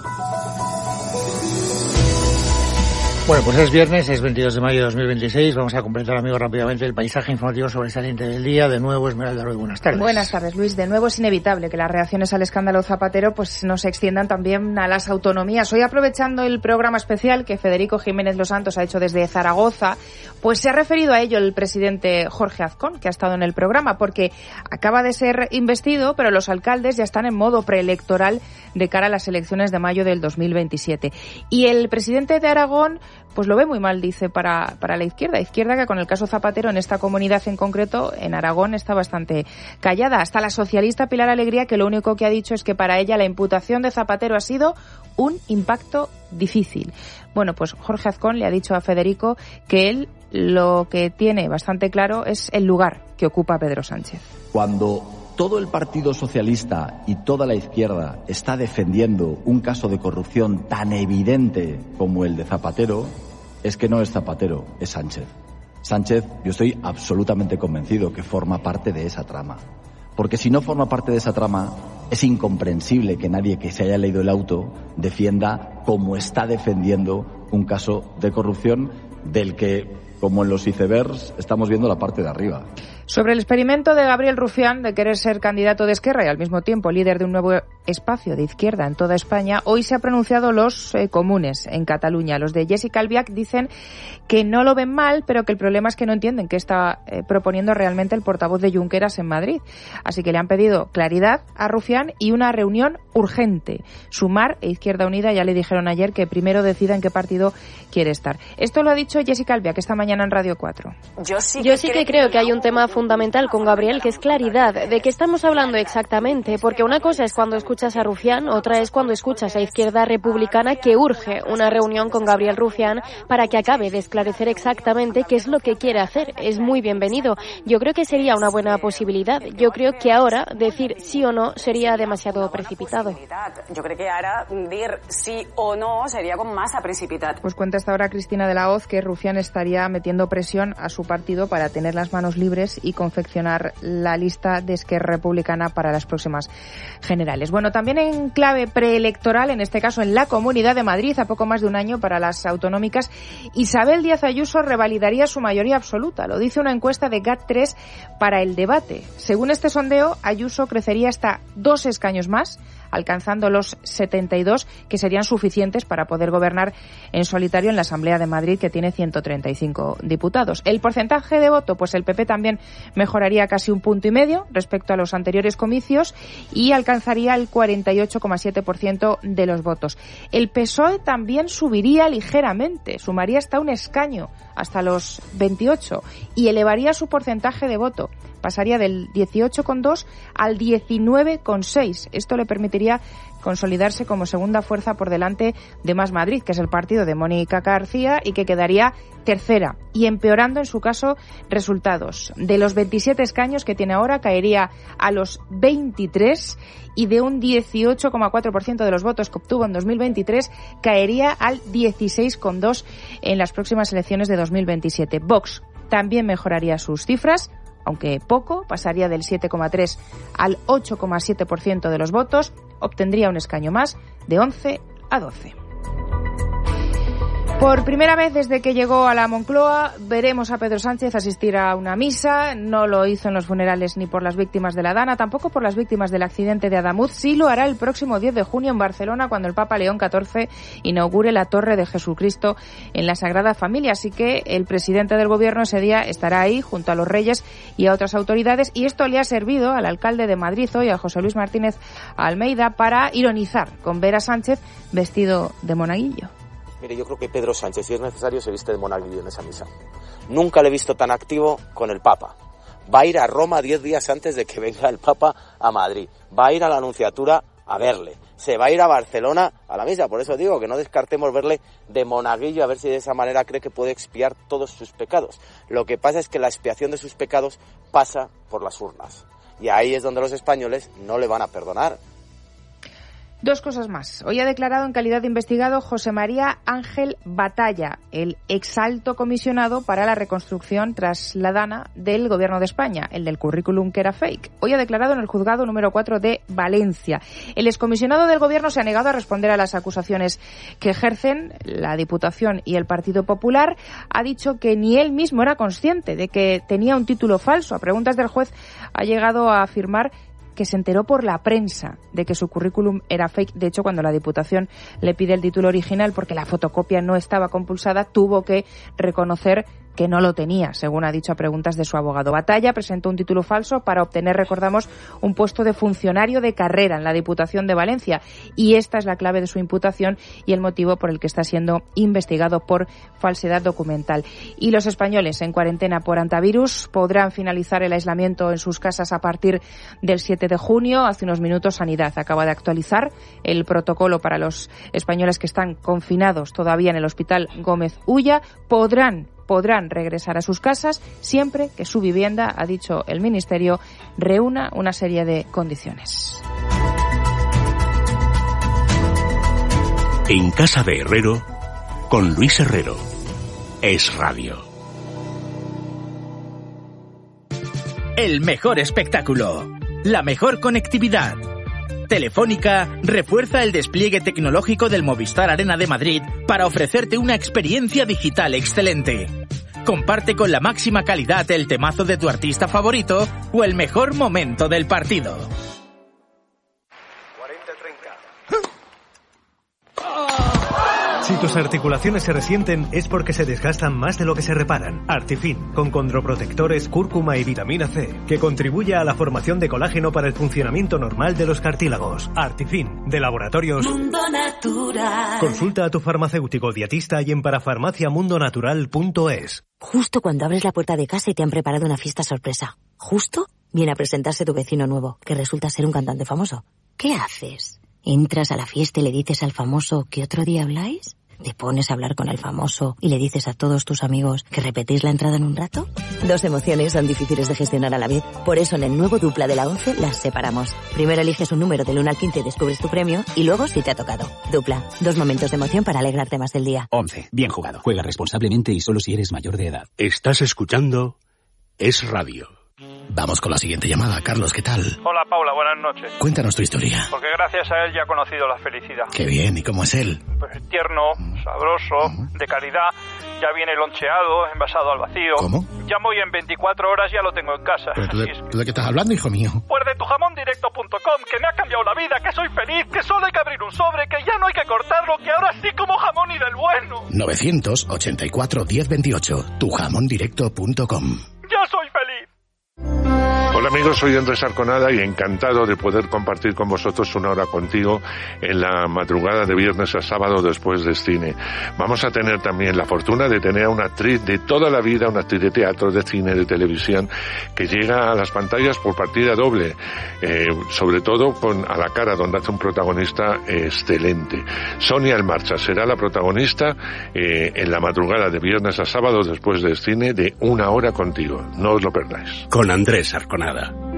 Bueno, pues es viernes, es veintidós de mayo de dos mil veintiséis. Vamos a completar, amigos, rápidamente el paisaje informativo sobresaliente del día. De nuevo, Esmeralda Ruiz, buenas tardes. Buenas tardes, Luis. De nuevo es inevitable que las reacciones al escándalo Zapatero pues no se extiendan también a las autonomías. Hoy, aprovechando el programa especial que Federico Jiménez Los Santos ha hecho desde Zaragoza, pues se ha referido a ello el presidente Jorge Azcón, que ha estado en el programa, porque acaba de ser investido, pero los alcaldes ya están en modo preelectoral de cara a las elecciones de mayo del dos mil veintisiete. Y el presidente de Aragón pues lo ve muy mal, dice, para, para la izquierda. Izquierda que con el caso Zapatero en esta comunidad en concreto, en Aragón, está bastante callada. Hasta la socialista Pilar Alegría, que lo único que ha dicho es que para ella la imputación de Zapatero ha sido un impacto difícil. Bueno, pues Jorge Azcón le ha dicho a Federico que él lo que tiene bastante claro es el lugar que ocupa Pedro Sánchez. Cuando todo el Partido Socialista y toda la izquierda está defendiendo un caso de corrupción tan evidente como el de Zapatero, es que no es Zapatero, es Sánchez. Sánchez, yo estoy absolutamente convencido que forma parte de esa trama. Porque si no forma parte de esa trama, es incomprensible que nadie que se haya leído el auto defienda como está defendiendo un caso de corrupción del que, como en los icebergs, estamos viendo la parte de arriba. Sobre el experimento de Gabriel Rufián de querer ser candidato de Esquerra y al mismo tiempo líder de un nuevo espacio de izquierda en toda España, hoy se han pronunciado los eh, comunes en Cataluña. Los de Jessica Albiach dicen que no lo ven mal, pero que el problema es que no entienden qué está eh, proponiendo realmente el portavoz de Junqueras en Madrid. Así que le han pedido claridad a Rufián y una reunión urgente. Sumar e Izquierda Unida ya le dijeron ayer que primero decida en qué partido quiere estar. Esto lo ha dicho Jessica Albiach esta mañana en Radio cuatro. Yo sí, Yo sí que creo que hay un tema fundamental con Gabriel, que es claridad. ¿De qué estamos hablando exactamente? Porque una cosa es cuando escuchas a Rufián, otra es cuando escuchas a Izquierda Republicana, que urge una reunión con Gabriel Rufián para que acabe de esclarecer exactamente qué es lo que quiere hacer. Es muy bienvenido. Yo creo que sería una buena posibilidad. Yo creo que ahora decir sí o no sería demasiado precipitado. Yo creo que ahora decir sí o no sería con masa precipitat. Pues cuenta hasta ahora Cristina de la Hoz que Rufián estaría metiendo presión a su partido para tener las manos libres y confeccionar la lista de Esquerra Republicana para las próximas generales. Bueno, también en clave preelectoral, en este caso en la Comunidad de Madrid, a poco más de un año para las autonómicas, Isabel Díaz Ayuso revalidaría su mayoría absoluta. Lo dice una encuesta de G A T tres para El Debate. Según este sondeo, Ayuso crecería hasta dos escaños más, alcanzando los setenta y dos, que serían suficientes para poder gobernar en solitario en la Asamblea de Madrid, que tiene ciento treinta y cinco diputados. El porcentaje de voto, pues el P P también mejoraría casi un punto y medio respecto a los anteriores comicios y alcanzaría el cuarenta y ocho coma siete por ciento de los votos. El P S O E también subiría ligeramente, sumaría hasta un escaño, hasta los veintiocho, y elevaría su porcentaje de voto. Pasaría del dieciocho coma dos al diecinueve coma seis. Esto le permitiría consolidarse como segunda fuerza por delante de Más Madrid, que es el partido de Mónica García, y que quedaría tercera, y empeorando en su caso resultados. De los veintisiete escaños que tiene ahora, caería a los veintitrés, y de un dieciocho coma cuatro por ciento de los votos que obtuvo en dos mil veintitrés, caería al dieciséis coma dos por ciento en las próximas elecciones de dos mil veintisiete. Vox también mejoraría sus cifras, aunque poco, pasaría del siete coma tres al ocho coma siete por ciento de los votos, obtendría un escaño más, de once a doce. Por primera vez desde que llegó a la Moncloa, veremos a Pedro Sánchez asistir a una misa. No lo hizo en los funerales ni por las víctimas de la Dana, tampoco por las víctimas del accidente de Adamuz. Sí lo hará el próximo diez de junio en Barcelona, cuando el Papa León catorce inaugure la Torre de Jesucristo en la Sagrada Familia. Así que el presidente del Gobierno ese día estará ahí junto a los reyes y a otras autoridades. Y esto le ha servido al alcalde de Madrid hoy, a José Luis Martínez Almeida, para ironizar con ver a Sánchez vestido de monaguillo. Mire, yo creo que Pedro Sánchez, si es necesario, se viste de monaguillo en esa misa. Nunca le he visto tan activo con el Papa. Va a ir a Roma diez días antes de que venga el Papa a Madrid. Va a ir a la Anunciatura a verle. Se va a ir a Barcelona a la misa. Por eso digo que no descartemos verle de monaguillo, a ver si de esa manera cree que puede expiar todos sus pecados. Lo que pasa es que la expiación de sus pecados pasa por las urnas. Y ahí es donde los españoles no le van a perdonar. Dos cosas más. Hoy ha declarado en calidad de investigado José María Ángel Batalla, el exalto comisionado para la reconstrucción tras la Dana del Gobierno de España, el del currículum que era fake. Hoy ha declarado en el juzgado número cuatro de Valencia. El excomisionado del Gobierno se ha negado a responder a las acusaciones que ejercen la Diputación y el Partido Popular. Ha dicho que ni él mismo era consciente de que tenía un título falso. A preguntas del juez ha llegado a afirmar que se enteró por la prensa de que su currículum era fake. De hecho, cuando la Diputación le pide el título original porque la fotocopia no estaba compulsada, tuvo que reconocer que no lo tenía, según ha dicho a preguntas de su abogado. Batalla presentó un título falso para obtener, recordamos, un puesto de funcionario de carrera en la Diputación de Valencia, y esta es la clave de su imputación y el motivo por el que está siendo investigado por falsedad documental. Y los españoles en cuarentena por antivirus podrán finalizar el aislamiento en sus casas a partir del siete de junio. Hace unos minutos Sanidad acaba de actualizar el protocolo para los españoles que están confinados todavía en el Hospital Gómez Ulla. Podrán podrán regresar a sus casas siempre que su vivienda, ha dicho el Ministerio, reúna una serie de condiciones. En Casa de Herrero, con Luis Herrero, Es Radio. El mejor espectáculo, la mejor conectividad. Telefónica refuerza el despliegue tecnológico del Movistar Arena de Madrid para ofrecerte una experiencia digital excelente. Comparte con la máxima calidad el temazo de tu artista favorito o el mejor momento del partido. Si tus articulaciones se resienten es porque se desgastan más de lo que se reparan. Artifin, con condroprotectores, cúrcuma y vitamina C, que contribuye a la formación de colágeno para el funcionamiento normal de los cartílagos. Artifin, de Laboratorios Mundo Natural. Consulta a tu farmacéutico dietista y en parafarmacia mundo natural punto es. Justo cuando abres la puerta de casa y te han preparado una fiesta sorpresa. Justo viene a presentarse tu vecino nuevo, que resulta ser un cantante famoso. ¿Qué haces? ¿Entras a la fiesta y le dices al famoso que otro día habláis? ¿Te pones a hablar con el famoso y le dices a todos tus amigos que repetís la entrada en un rato? Dos emociones son difíciles de gestionar a la vez. Por eso en el nuevo Dupla de la once las separamos. Primero eliges un número del uno al quince y descubres tu premio, y luego si te ha tocado. Dupla, dos momentos de emoción para alegrarte más del día. once. Bien jugado. Juega responsablemente y solo si eres mayor de edad. Estás escuchando Es Radio. Vamos con la siguiente llamada. Carlos, ¿qué tal? Hola, Paula, buenas noches. Cuéntanos tu historia. Porque gracias a él ya he conocido la felicidad. Qué bien, ¿y cómo es él? Pues tierno, sabroso, de calidad, ya viene loncheado, envasado al vacío. ¿Cómo? Llamo y en veinticuatro horas ya lo tengo en casa. ¿Pero tú de, es que... ¿tú de qué estás hablando, hijo mío? Pues de tu jamón directo punto com, que me ha cambiado la vida, que soy feliz, que solo hay que abrir un sobre, que ya no hay que cortarlo, que ahora sí como jamón y del bueno. nueve ochenta y cuatro, diez veintiocho, tu jamón directo punto com. ¡Ya soy feliz! Hola amigos, soy Andrés Arconada y encantado de poder compartir con vosotros una hora contigo en la madrugada de viernes a sábado después del cine. Vamos a tener también la fortuna de tener a una actriz de toda la vida, una actriz de teatro, de cine, de televisión, que llega a las pantallas por partida doble, eh, sobre todo con A la cara, donde hace un protagonista excelente. Sonia El Marcha será la protagonista eh, en la madrugada de viernes a sábado después del cine de Una hora contigo. No os lo perdáis. Con Andrés Arconada.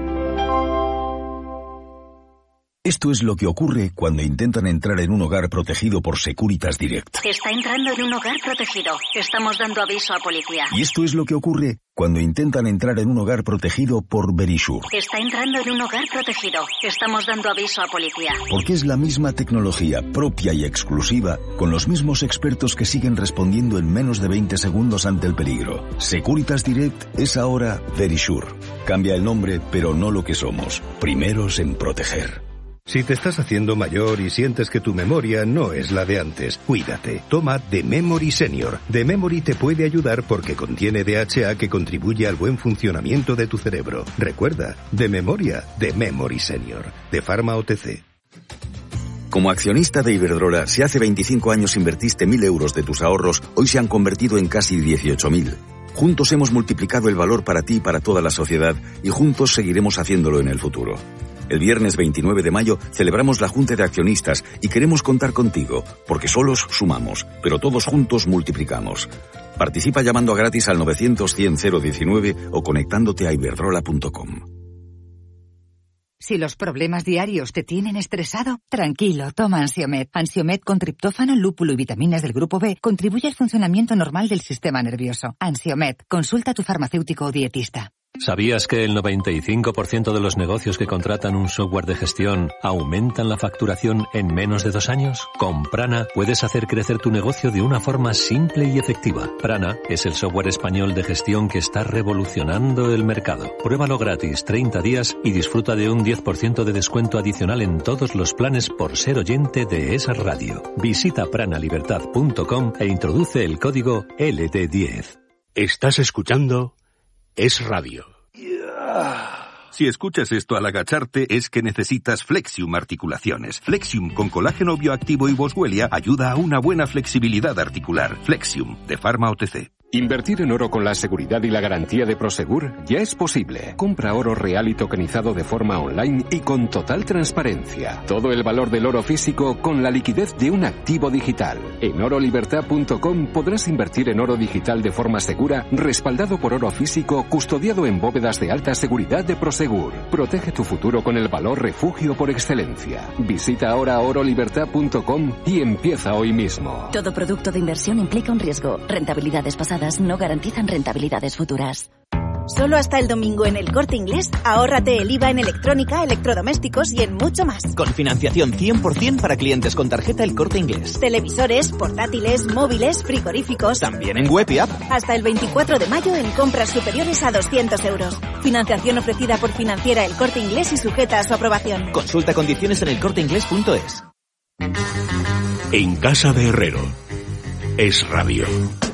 Esto es lo que ocurre cuando intentan entrar en un hogar protegido por Securitas Direct. Está entrando en un hogar protegido. Estamos dando aviso a policía. Y esto es lo que ocurre cuando intentan entrar en un hogar protegido por Verisure. Está entrando en un hogar protegido. Estamos dando aviso a policía. Porque es la misma tecnología propia y exclusiva, con los mismos expertos que siguen respondiendo en menos de veinte segundos ante el peligro. Securitas Direct es ahora Verisure. Cambia el nombre, pero no lo que somos. Primeros en proteger. Si te estás haciendo mayor y sientes que tu memoria no es la de antes, cuídate. Toma The Memory Senior. The Memory te puede ayudar porque contiene D H A que contribuye al buen funcionamiento de tu cerebro. Recuerda, de memoria, The Memory Senior. De Pharma O T C. Como accionista de Iberdrola, si hace veinticinco años invertiste mil euros de tus ahorros, hoy se han convertido en casi dieciocho mil. Juntos hemos multiplicado el valor para ti y para toda la sociedad, y juntos seguiremos haciéndolo en el futuro. El viernes veintinueve de mayo celebramos la Junta de Accionistas y queremos contar contigo, porque solos sumamos, pero todos juntos multiplicamos. Participa llamando a gratis al novecientos cien cero diecinueve o conectándote a iberdrola punto com. Si los problemas diarios te tienen estresado, tranquilo, toma Ansiomed. Ansiomed con triptófano, lúpulo y vitaminas del grupo B contribuye al funcionamiento normal del sistema nervioso. Ansiomed, consulta a tu farmacéutico o dietista. ¿Sabías que el noventa y cinco por ciento de los negocios que contratan un software de gestión aumentan la facturación en menos de dos años? Con Prana puedes hacer crecer tu negocio de una forma simple y efectiva. Prana es el software español de gestión que está revolucionando el mercado. Pruébalo gratis treinta días y disfruta de un diez por ciento de descuento adicional en todos los planes por ser oyente de esa radio. Visita prana libertad punto com e introduce el código L D diez. Estás escuchando Es Radio. Si escuchas esto al agacharte es que necesitas Flexium Articulaciones. Flexium con colágeno bioactivo y boswellia ayuda a una buena flexibilidad articular. Flexium, de Pharma O T C. Invertir en oro con la seguridad y la garantía de Prosegur ya es posible. Compra oro real y tokenizado de forma online y con total transparencia. Todo el valor del oro físico con la liquidez de un activo digital. En oro libertad punto com podrás invertir en oro digital de forma segura, respaldado por oro físico, custodiado en bóvedas de alta seguridad de Prosegur. Protege tu futuro con el valor refugio por excelencia. Visita ahora oro libertad punto com y empieza hoy mismo. Todo producto de inversión implica un riesgo. Rentabilidades pasadas no garantizan rentabilidades futuras. Solo hasta el domingo en El Corte Inglés, ahórrate el I V A en electrónica, electrodomésticos y en mucho más. Con financiación cien por ciento para clientes con tarjeta El Corte Inglés. Televisores, portátiles, móviles, frigoríficos. También en web y app. Hasta el veinticuatro de mayo en compras superiores a doscientos euros. Financiación ofrecida por Financiera El Corte Inglés y sujeta a su aprobación. Consulta condiciones en el corte inglés punto es. En casa de Herrero. Es Radio.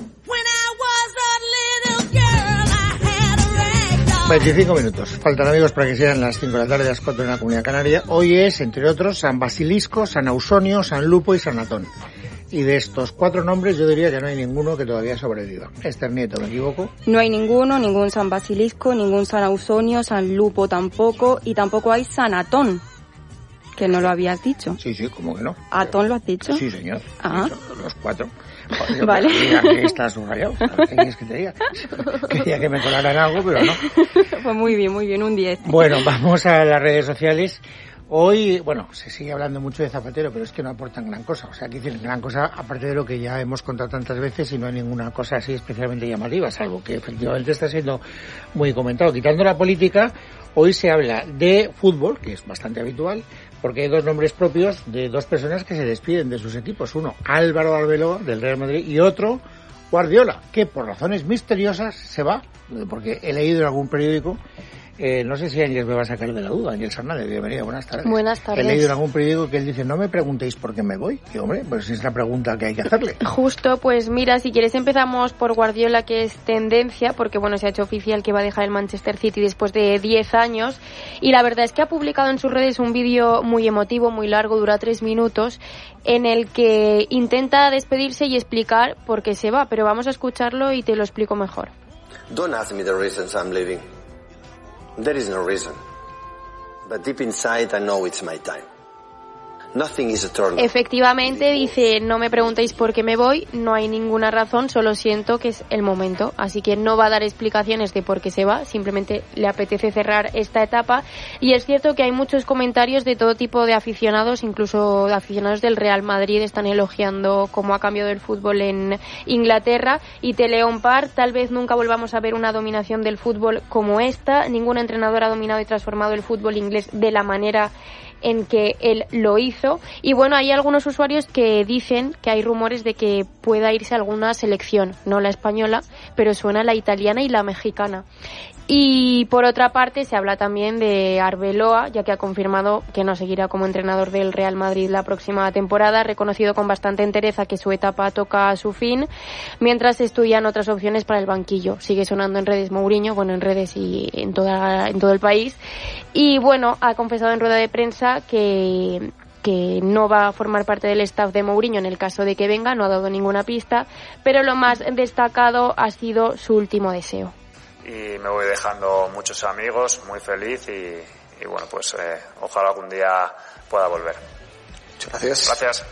veinticinco minutos. Faltan, amigos, para que sean las cinco de la tarde, las cuatro en la Comunidad Canaria. Hoy es, entre otros, San Basilisco, San Ausonio, San Lupo y San Atón. Y de estos cuatro nombres yo diría que no hay ninguno que todavía sobreviva. Esther Nieto, ¿me equivoco? No hay ninguno, ningún San Basilisco, ningún San Ausonio, San Lupo tampoco, y tampoco hay San Atón, que no lo habías dicho. Sí, sí, ¿cómo que no? ¿Atón lo has dicho? Sí, señor. Ah. Los cuatro. Joder, vale. Aquí está subrayado. ¿Qué quieres que te diga? Quería que me colaran algo, pero no. Pues muy bien, muy bien, un diez. Bueno, vamos a las redes sociales. Hoy, bueno, se sigue hablando mucho de Zapatero, pero es que no aportan gran cosa. O sea, aquí dicen gran cosa, aparte de lo que ya hemos contado tantas veces, y no hay ninguna cosa así especialmente llamativa, salvo que efectivamente está siendo muy comentado. Quitando la política, hoy se habla de fútbol, que es bastante habitual, porque hay dos nombres propios de dos personas que se despiden de sus equipos. Uno, Álvaro Arbeloa, del Real Madrid, y otro, Guardiola, que por razones misteriosas se va, porque he leído en algún periódico. Eh, no sé si Ángel me va a sacar de la duda. Ángel Hernández, bienvenida, buenas tardes. Buenas tardes. He leído en algún periódico que él dice, no me preguntéis por qué me voy. Y hombre, pues es la pregunta que hay que hacerle. Justo, pues mira, si quieres empezamos por Guardiola, que es tendencia, porque bueno, se ha hecho oficial que va a dejar el Manchester City después de diez años. Y la verdad es que ha publicado en sus redes un vídeo muy emotivo, muy largo, dura tres minutos, en el que intenta despedirse y explicar por qué se va. Pero vamos a escucharlo y te lo explico mejor. Don't ask me the reasons I'm leaving. There is no reason, but deep inside I know it's my time. Nothing is eternal. Efectivamente, dice, no me preguntéis por qué me voy, no hay ninguna razón, solo siento que es el momento. Así que no va a dar explicaciones de por qué se va, simplemente le apetece cerrar esta etapa. Y es cierto que hay muchos comentarios de todo tipo de aficionados, incluso de aficionados del Real Madrid, están elogiando cómo ha cambiado el fútbol en Inglaterra. Y te leo un par, tal vez nunca volvamos a ver una dominación del fútbol como esta. Ningún entrenador ha dominado y transformado el fútbol inglés de la manera en que él lo hizo. Y bueno, hay algunos usuarios que dicen que hay rumores de que pueda irse a alguna selección, no la española, pero suena la italiana y la mexicana. Y por otra parte se habla también de Arbeloa, ya que ha confirmado que no seguirá como entrenador del Real Madrid la próxima temporada, reconocido con bastante entereza que su etapa toca a su fin, mientras estudian otras opciones para el banquillo. Sigue sonando en redes Mourinho, bueno, en redes y en toda en todo el país. Y bueno, ha confesado en rueda de prensa que que no va a formar parte del staff de Mourinho en el caso de que venga, no ha dado ninguna pista, pero lo más destacado ha sido su último deseo. Y me voy dejando muchos amigos, muy feliz y, y bueno, pues eh, ojalá algún día pueda volver. Muchas gracias. Gracias.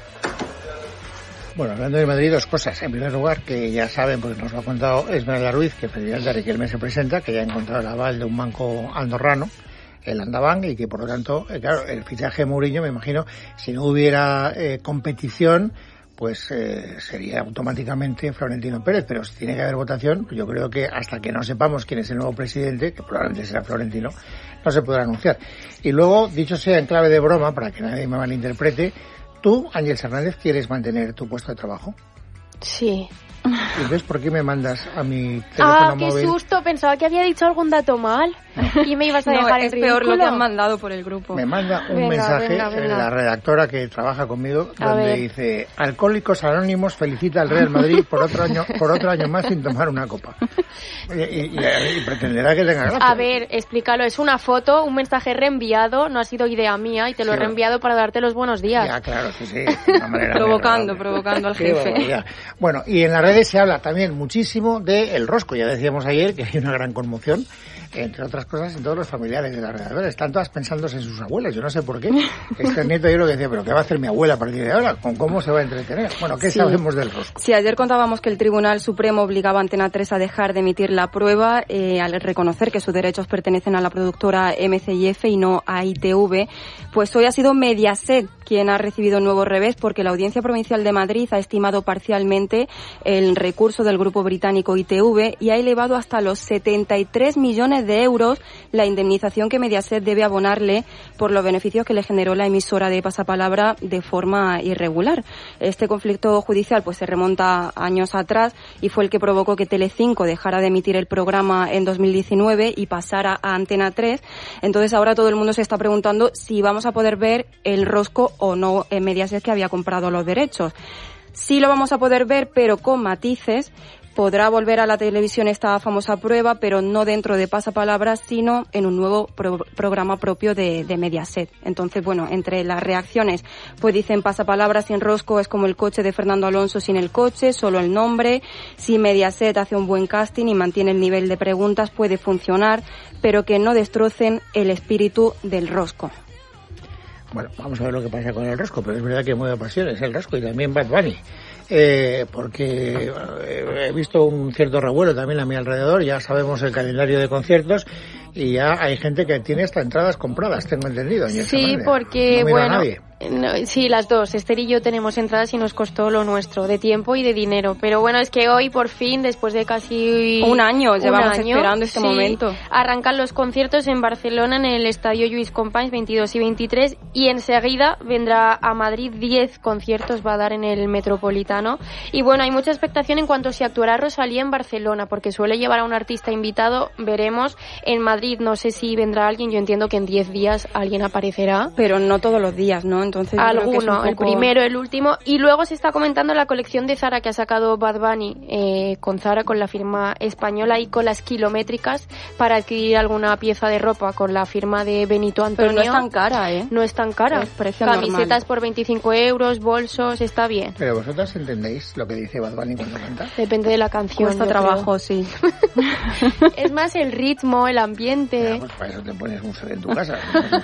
Bueno, hablando de Madrid, dos cosas. En primer lugar, que ya saben, porque nos lo ha contado Esmeralda Ruiz, que Ferdinand Riquelme se presenta, que ya ha encontrado el aval de un banco andorrano, el Andabank, y que por lo tanto, eh, claro, el fichaje de Mourinho, me imagino, si no hubiera eh, competición, pues eh, sería automáticamente Florentino Pérez, pero si tiene que haber votación, yo creo que hasta que no sepamos quién es el nuevo presidente, que probablemente será Florentino, no se podrá anunciar. Y luego, dicho sea en clave de broma, para que nadie me malinterprete, tú, Ángel Hernández, ¿quieres mantener tu puesto de trabajo? Sí. ¿Y ves por qué me mandas a mi teléfono ah, qué móvil? susto, pensaba que había dicho algún dato mal y me ibas a dejar no, en es ridículo. peor lo que han mandado por el grupo. Me manda un venga, mensaje venga, venga. la redactora que trabaja conmigo, A donde ver. dice: Alcohólicos Anónimos felicita al Real Madrid por otro año por otro año más sin tomar una copa. Y, y, y, y pretenderá que tenga gracia. A ver, explícalo, es una foto, un mensaje reenviado, no ha sido idea mía y te lo Sí, he reenviado para darte los buenos días. Ya, claro, sí, sí. De una manera provocando, muy provocando al Qué jefe. barbaridad. Bueno, y en las redes se habla también muchísimo de el rosco. Ya decíamos ayer que hay una gran conmoción, entre otras cosas, en todos los familiares de las redactores. Están todas pensándose en sus abuelas. Yo no sé por qué. Este nieto yo lo que decía, pero ¿qué va a hacer mi abuela a partir de ahora? ¿Con cómo se va a entretener? Bueno, ¿qué Sí. sabemos del rosco? Sí, ayer contábamos que el Tribunal Supremo obligaba a Antena tres a dejar de emitir la prueba eh, al reconocer que sus derechos pertenecen a la productora M C I F y no a I T V. Pues hoy ha sido Mediaset quien ha recibido un nuevo revés, porque la Audiencia Provincial de Madrid ha estimado parcialmente el recurso del grupo británico I T V y ha elevado hasta los setenta y tres millones de euros la indemnización que Mediaset debe abonarle por los beneficios que le generó la emisora de Pasapalabra de forma irregular. Este conflicto judicial pues se remonta años atrás y fue el que provocó que Telecinco dejara de emitir el programa en dos mil diecinueve y pasara a Antena tres. Entonces ahora todo el mundo se está preguntando si vamos a poder ver el rosco o no en Mediaset, que había comprado los derechos. Sí lo vamos a poder ver, pero con matices. Podrá volver a la televisión esta famosa prueba, pero no dentro de Pasapalabra, sino en un nuevo pro- programa propio de, de Mediaset. Entonces, bueno, entre las reacciones, pues dicen Pasapalabra sin Rosco es como el coche de Fernando Alonso sin el coche, solo el nombre. Si Mediaset hace un buen casting y mantiene el nivel de preguntas, puede funcionar, pero que no destrocen el espíritu del Rosco. Bueno, vamos a ver lo que pasa con el Rosco, pero es verdad que mueve pasiones el Rosco y también Bad Bunny. Eh, porque eh, he visto un cierto revuelo también a mi alrededor, ya sabemos el calendario de conciertos y ya hay gente que tiene hasta entradas compradas, tengo entendido. Sí, porque, no bueno, nadie. No, sí, las dos. Esther y yo tenemos entradas y nos costó lo nuestro, de tiempo y de dinero. Pero bueno, es que hoy, por fin, después de casi un año, un llevamos año, esperando este sí, momento. Arrancan los conciertos en Barcelona, en el Estadio Lluís Companys, veintidós y veintitrés, y enseguida vendrá a Madrid. diez conciertos va a dar en el Metropolitano. Y bueno, hay mucha expectación en cuanto a si actuará Rosalía en Barcelona, porque suele llevar a un artista invitado. Veremos. En Madrid no sé si vendrá alguien, yo entiendo que en diez días alguien aparecerá. Pero no todos los días, ¿no? Entonces alguno, poco... el primero, el último. Y luego se está comentando la colección de Zara que ha sacado Bad Bunny eh, con Zara, con la firma española y con las kilométricas para adquirir alguna pieza de ropa con la firma de Benito Antonio. Pero no es tan cara, ¿eh? No es tan cara. Es precio Camisetas normal. Por veinticinco euros, bolsos, está bien. Pero vosotras entendéis lo que dice Bad Bunny cuando canta. Depende de la canción. Cuesta trabajo, creo. Sí. Es más el ritmo, el ambiente. Ya, pues para eso te pones un set en tu casa.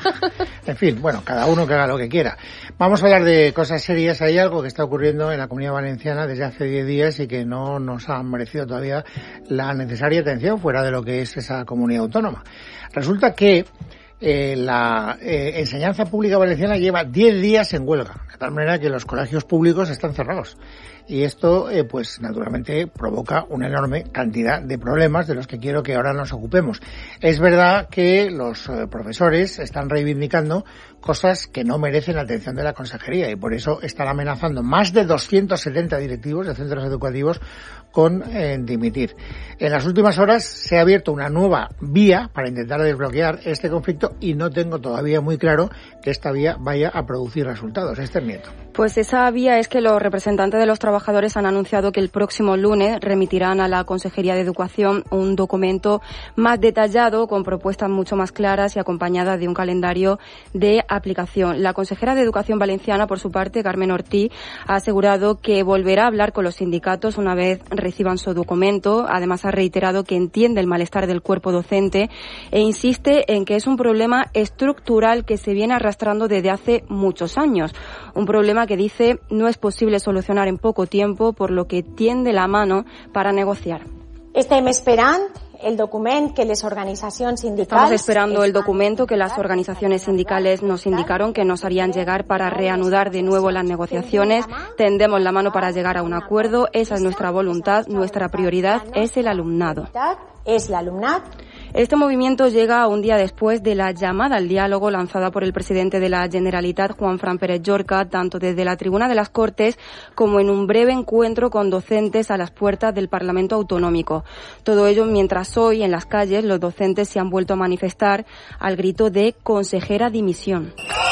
En fin, bueno, cada uno que haga lo que quiera. Vamos a hablar de cosas serias. Hay algo que está ocurriendo en la Comunidad Valenciana desde hace diez días y que no nos ha merecido todavía la necesaria atención fuera de lo que es esa comunidad autónoma. Resulta que eh, la eh, enseñanza pública valenciana lleva diez días en huelga, de tal manera que los colegios públicos están cerrados. Y esto, eh, pues, naturalmente provoca una enorme cantidad de problemas de los que quiero que ahora nos ocupemos. Es verdad que los eh, profesores están reivindicando cosas que no merecen la atención de la consejería y por eso están amenazando más de doscientos setenta directivos de centros educativos con eh, dimitir. En las últimas horas se ha abierto una nueva vía para intentar desbloquear este conflicto y no tengo todavía muy claro que esta vía vaya a producir resultados. Esther Nieto. Pues esa vía es que los representantes de los trabajadores han anunciado que el próximo lunes remitirán a la Consejería de Educación un documento más detallado con propuestas mucho más claras y acompañadas de un calendario de aplicación. La consejera de Educación valenciana, por su parte, Carmen Ortiz, ha asegurado que volverá a hablar con los sindicatos una vez reciban su documento. Además, ha reiterado que entiende el malestar del cuerpo docente e insiste en que es un problema estructural que se viene arrastrando desde hace muchos años. Un problema que dice no es posible solucionar en poco tiempo, por lo que tiende la mano para negociar. Estem esperant el document que les organizacions sindicals... Estamos esperando el documento que las organizaciones sindicales nos indicaron que nos harían llegar para reanudar de nuevo las negociaciones. Tendemos la mano para llegar a un acuerdo. Esa es nuestra voluntad. Nuestra prioridad es el alumnado. Es el alumnado. Este movimiento llega un día después de la llamada al diálogo lanzada por el presidente de la Generalitat, Juanfran Pérez Llorca, tanto desde la tribuna de las Cortes como en un breve encuentro con docentes a las puertas del Parlamento Autonómico. Todo ello mientras hoy en las calles los docentes se han vuelto a manifestar al grito de consejera dimisión.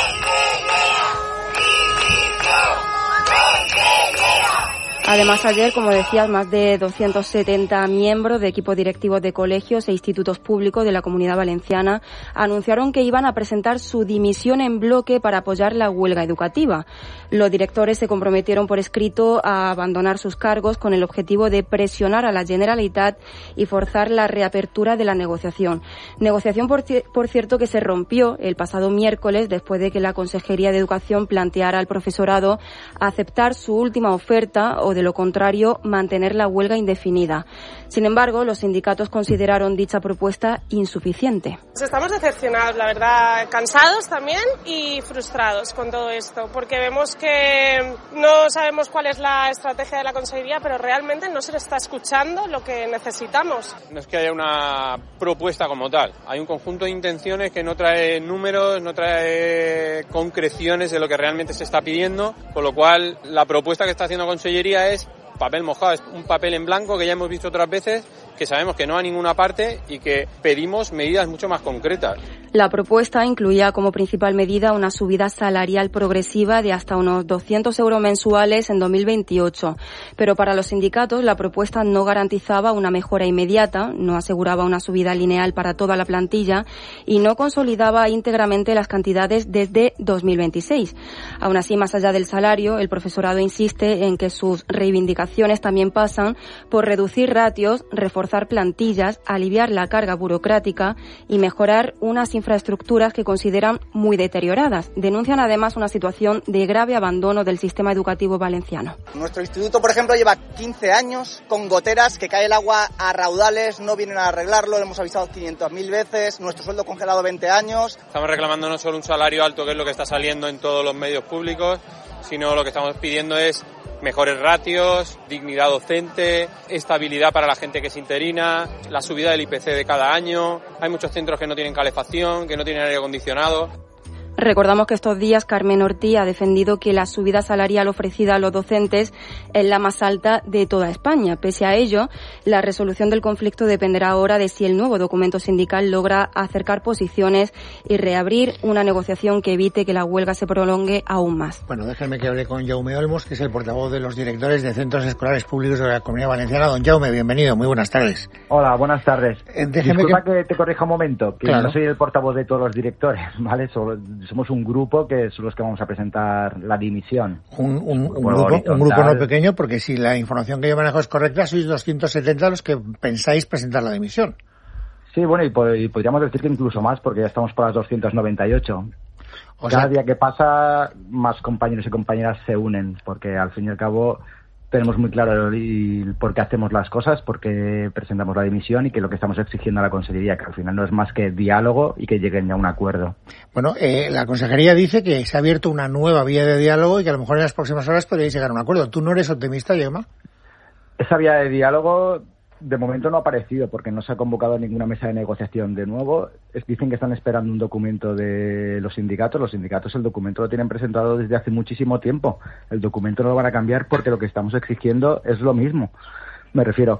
Además, ayer, como decías, más de doscientos setenta miembros de equipos directivos de colegios e institutos públicos de la Comunidad Valenciana anunciaron que iban a presentar su dimisión en bloque para apoyar la huelga educativa. Los directores se comprometieron por escrito a abandonar sus cargos con el objetivo de presionar a la Generalitat y forzar la reapertura de la negociación. Negociación, por, por cierto, que se rompió el pasado miércoles después de que la Consejería de Educación planteara al profesorado aceptar su última oferta o, de lo contrario, mantener la huelga indefinida. Sin embargo, los sindicatos consideraron dicha propuesta insuficiente. Estamos decepcionados, la verdad, cansados también y frustrados con todo esto, porque vemos que no sabemos cuál es la estrategia de la Consejería, pero realmente no se le está escuchando lo que necesitamos. No es que haya una propuesta como tal, hay un conjunto de intenciones que no trae números, no trae concreciones de lo que realmente se está pidiendo, con lo cual la propuesta que está haciendo la Consellería es papel mojado, es un papel en blanco que ya hemos visto otras veces que sabemos que no va a ninguna parte y que pedimos medidas mucho más concretas. La propuesta incluía como principal medida una subida salarial progresiva de hasta unos doscientos euros mensuales en dos mil veintiocho. Pero para los sindicatos la propuesta no garantizaba una mejora inmediata, no aseguraba una subida lineal para toda la plantilla y no consolidaba íntegramente las cantidades desde dos mil veintiséis. Aún así, más allá del salario, el profesorado insiste en que sus reivindicaciones también pasan por reducir ratios, reforzar plantillas, aliviar la carga burocrática y mejorar unas infraestructuras que consideran muy deterioradas. Denuncian además una situación de grave abandono del sistema educativo valenciano. Nuestro instituto, por ejemplo, lleva quince años con goteras, que cae el agua a raudales, no vienen a arreglarlo, lo hemos avisado quinientas mil veces, nuestro sueldo congelado veinte años. Estamos reclamando no solo un salario alto, que es lo que está saliendo en todos los medios públicos, sino lo que estamos pidiendo es mejores ratios, dignidad docente, estabilidad para la gente que es interina, la subida del I P C de cada año. Hay muchos centros que no tienen calefacción, que no tienen aire acondicionado. Recordamos que estos días Carmen Ortí ha defendido que la subida salarial ofrecida a los docentes es la más alta de toda España. Pese a ello, la resolución del conflicto dependerá ahora de si el nuevo documento sindical logra acercar posiciones y reabrir una negociación que evite que la huelga se prolongue aún más. Bueno, déjenme que hable con Jaume Olmos, que es el portavoz de los directores de centros escolares públicos de la Comunidad Valenciana. Don Jaume, bienvenido, muy buenas tardes. Hola, buenas tardes. Eh, Disculpa que... que te corrija un momento, que claro. no soy el portavoz de todos los directores, ¿vale? Solo... Somos un grupo que son los que vamos a presentar la dimisión. Un, un, un, grupo, un grupo no pequeño, porque si la información que yo manejo es correcta, sois doscientos setenta los que pensáis presentar la dimisión. Sí, bueno, y, po- y podríamos decir que incluso más, porque ya estamos por las doscientos noventa y ocho. O Cada sea... día que pasa, más compañeros y compañeras se unen, porque al fin y al cabo tenemos muy claro el por qué hacemos las cosas, por qué presentamos la dimisión y que lo que estamos exigiendo a la Consejería, que al final no es más que diálogo y que lleguen ya a un acuerdo. Bueno, eh, la Consejería dice que se ha abierto una nueva vía de diálogo y que a lo mejor en las próximas horas podréis llegar a un acuerdo. ¿Tú no eres optimista, Gemma? Esa vía de diálogo de momento no ha aparecido porque no se ha convocado ninguna mesa de negociación de nuevo. Es, dicen que están esperando un documento de los sindicatos. Los sindicatos el documento lo tienen presentado desde hace muchísimo tiempo. El documento no lo van a cambiar porque lo que estamos exigiendo es lo mismo. Me refiero,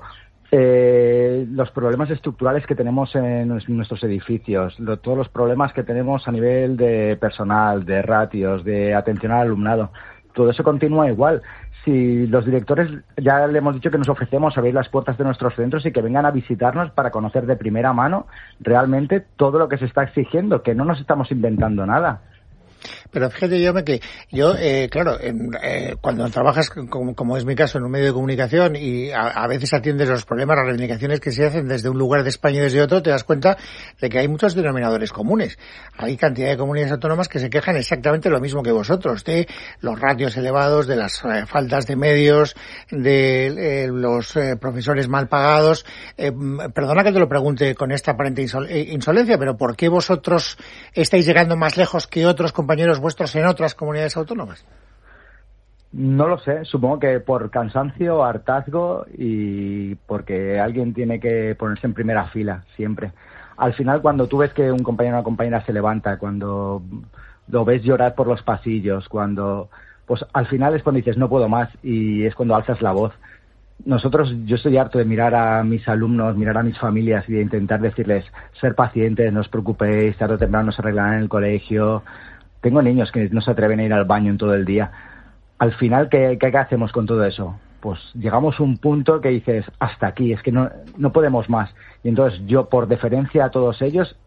eh, los problemas estructurales que tenemos en nuestros edificios, lo, todos los problemas que tenemos a nivel de personal, de ratios, de atención al alumnado, todo eso continúa igual. Si los directores ya le hemos dicho que nos ofrecemos abrir las puertas de nuestros centros y que vengan a visitarnos para conocer de primera mano realmente todo lo que se está exigiendo, que no nos estamos inventando nada. Pero fíjate, yo que yo, eh, claro, eh, cuando trabajas, como, como es mi caso, en un medio de comunicación y a, a veces atiendes los problemas, las reivindicaciones que se hacen desde un lugar de España y desde otro, te das cuenta de que hay muchos denominadores comunes. Hay cantidad de comunidades autónomas que se quejan exactamente lo mismo que vosotros, de los ratios elevados, de las eh, faltas de medios, de eh, los eh, profesores mal pagados. Eh, perdona que te lo pregunte con esta aparente insol- insolencia, pero ¿por qué vosotros estáis llegando más lejos que otros compañeros compañeros vuestros en otras comunidades autónomas? No lo sé, supongo que por cansancio, hartazgo y porque alguien tiene que ponerse en primera fila siempre. Al final, cuando tú ves que un compañero o una compañera se levanta, cuando lo ves llorar por los pasillos, cuando pues al final es cuando dices no puedo más y es cuando alzas la voz. Nosotros, yo estoy harto de mirar a mis alumnos, mirar a mis familias y de intentar decirles ser pacientes, no os preocupéis, tarde o temprano se arreglarán en el colegio. Tengo niños que no se atreven a ir al baño en todo el día. Al final, ¿qué, qué hacemos con todo eso? Pues llegamos a un punto que dices, hasta aquí, es que no, no podemos más. Y entonces yo, por deferencia a todos ellos,